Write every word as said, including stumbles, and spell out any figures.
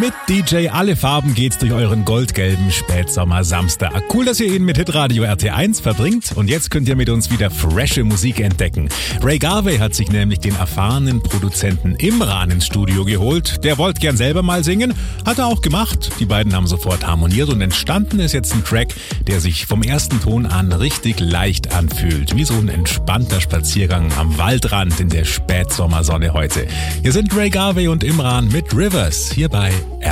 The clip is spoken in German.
Mit D J Alle Farben geht's durch euren goldgelben Spätsommer-Samstag. Cool, dass ihr ihn mit Hitradio R T eins verbringt. Und jetzt könnt ihr mit uns wieder frische Musik entdecken. Ray Garvey hat sich nämlich den erfahrenen Produzenten Imran ins Studio geholt. Der wollte gern selber mal singen, hat er auch gemacht. Die beiden haben sofort harmoniert und entstanden ist jetzt ein Track, der sich vom ersten Ton an richtig leicht anfühlt. Wie so ein entspannter Spaziergang am Waldrand in der Spätsommersonne heute. Hier sind Ray Garvey und Imran mit Rivers, hier bei